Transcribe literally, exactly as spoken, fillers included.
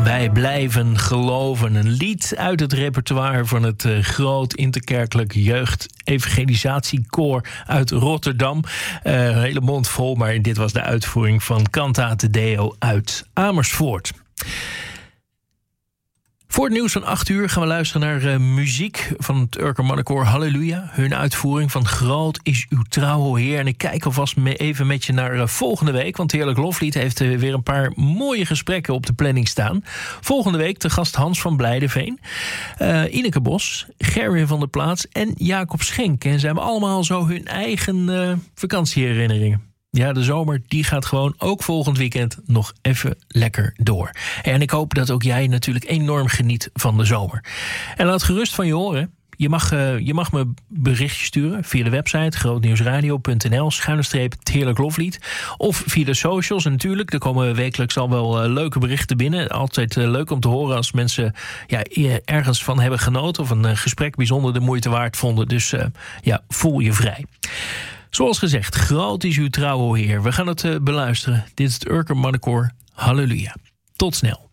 Wij blijven geloven. Een lied uit het repertoire van het uh, groot interkerkelijk jeugd-evangelisatiekoor uit Rotterdam. Uh, een hele mond vol, maar dit was de uitvoering van Cantate Deo uit Amersfoort. Voor het nieuws van acht uur gaan we luisteren naar uh, muziek van het Urker Mannenkoor Halleluja. Hun uitvoering van Groot is uw trouw, o Heer. En ik kijk alvast me even met je naar uh, volgende week. Want Heerlijk Loflied heeft uh, weer een paar mooie gesprekken op de planning staan. Volgende week de gast Hans van Blijdenveen, uh, Ineke Bos, Gerwin van der Plaats en Jacob Schenk. En ze hebben allemaal zo hun eigen uh, vakantieherinneringen. Ja, de zomer die gaat gewoon ook volgend weekend nog even lekker door. En ik hoop dat ook jij natuurlijk enorm geniet van de zomer. En laat gerust van je horen. Je mag, uh, je mag me berichtjes sturen via de website grootnieuwsradio punt n l schuine streep het Heerlijk Loflied. Of via de socials. En natuurlijk, er komen wekelijks al wel uh, leuke berichten binnen. Altijd uh, leuk om te horen als mensen ja, ergens van hebben genoten of een uh, gesprek bijzonder de moeite waard vonden. Dus uh, ja, voel je vrij. Zoals gezegd, groot is uw trouw, o Heer. We gaan het uh, beluisteren. Dit is het Urker Mannenkoor Halleluja. Tot snel.